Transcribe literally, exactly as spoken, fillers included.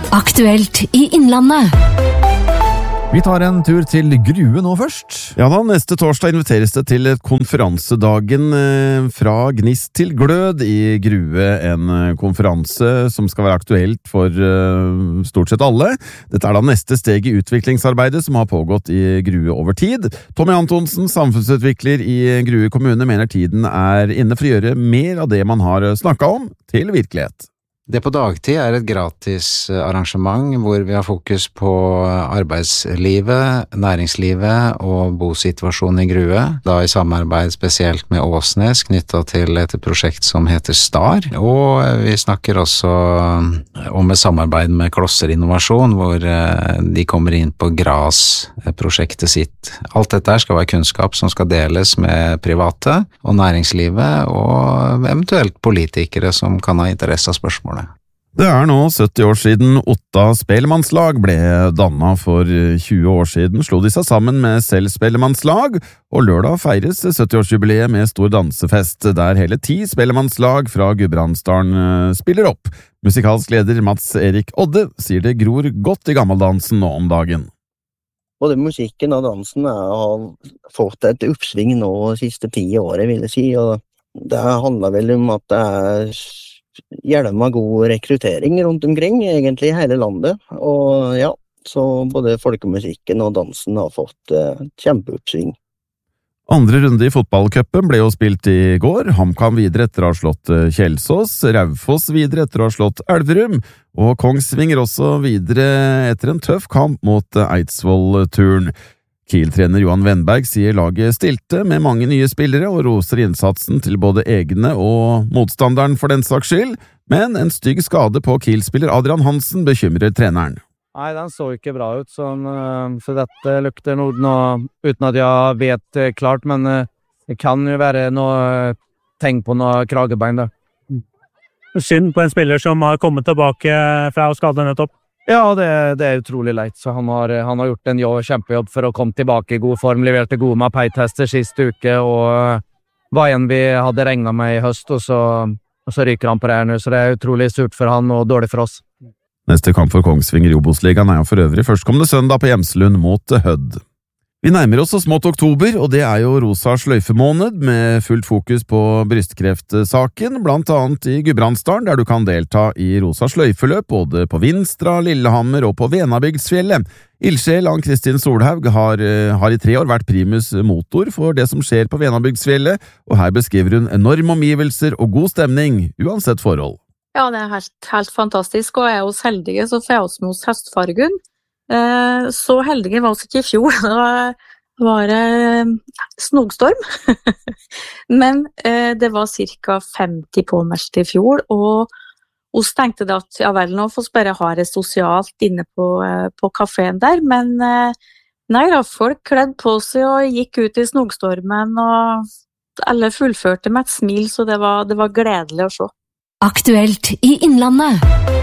Aktuelt i Innlandet. Vi tar en tur til Grue nå først. Ja da, neste torsdag inviteres det til konferansedagen fra gnist til glød i Grue, en konferanse som skal være aktuelt for stort sett alle. Dette er da neste steg i utviklingsarbeidet som har pågått i Grue over tid. Tommy Antonsen, samfunnsutvikler i Grue kommune, mener tiden er inne for å gjøre mer av det man har snakket om, til virkelighet. Det på dagtid er et gratis arrangement hvor vi har fokus på arbeidslivet, næringslivet og bosituasjonen i Grue, da i samarbeid spesielt med Åsnes knyttet til et prosjekt som heter STAR, og vi snakker også om et samarbeid med Klosser Innovasjon, hvor de kommer inn på GRAS-prosjektet sitt. Alt dette skal være kunnskap som skal deles med private og næringslivet, og eventuelt politikere som kan ha interesse av spørsmålet. Det er nå sytti år siden Otta Spellemannslag ble dannet. For tjue år siden slo de seg sammen med Sel Spellemannslag, og lørdag feires sytti-årsjubileet med stor dansefest, der hele ti spellemannslag fra Gudbrandsdalen spiller opp. Musikalsk leder Mats Erik Odde sier det gror godt i gammeldansen nå om dagen. Både musikken og dansen har fått et oppsving nå siste ti året, vil jeg si, og det handler vel om at det er hjelma god rekruttering rundt omkring, egentlig i hele landet, og ja, så både folkemusikken og dansen har fått eh, kjempeoppsving. Andre runde i fotballcupen ble jo spilt i går. HamKam videre etter å ha slått Kjelsås, Raufoss videre etter å ha slått Elverum, og Kongsvinger også videre etter en tøff kamp mot Eidsvoll-Turn. Kiel-trener Johan Wennberg sier laget stilte med mange nye spillere og roser innsatsen til både egne og motstanderen for den saks skyld, men en stygg skade på Kiel-spiller Adrian Hansen bekymrer treneren. Nei, den så ikke bra ut, så, så dette lukter noe, noe uten at jeg vet klart, men det kan jo være noe tegn på noe kragebein da. Synd på en spiller som har kommet tilbake fra skade nettopp. Ja, det, det er utrolig leit, så han har, han har gjort en jobb, kjempejobb for å komme tilbake i god form, leverte gode Mapei-tester siste uke, og var en vi hadde regnet med i høst, og så, og så ryker han på det her nå, så det er utrolig surt for han og dårlig for oss. Neste kamp for Kongsvinger i Obos-ligaen er jo for øvrig førstkommende søndag på Hjemslund mot Hødd. Vi nærmer oss så smått oktober, og det er jo rosa sløyfemåned med fullt fokus på brystkreftsaken, blant annet i Gudbrandsdalen, der du kan delta i rosa sløyfeløp både på Vinstra, Lillehammer og på Venabygdsfjellet. Ildsjel Ann-Kristin Solhaug har, har i tre år vært primus motor for det som skjer på Venabygdsfjellet, og her beskriver hun enorme omgivelser og god stemning, uansett forhold. Ja, det er helt, helt fantastisk, og er oss heldige så får oss med oss høstfargen. Så heldige var oss ikke i fjor, da var det snogstorm, men det var cirka femti påmeldt i fjor, og oss tenkte da at ja vel, nå får vi bare ha det sosialt inne på, på kaféen der, men nei da, folk kledde på seg og gikk ut i snogstormen, og alle fullførte med et smil, så det var, det var gledelig å se. Aktuelt i Innlandet.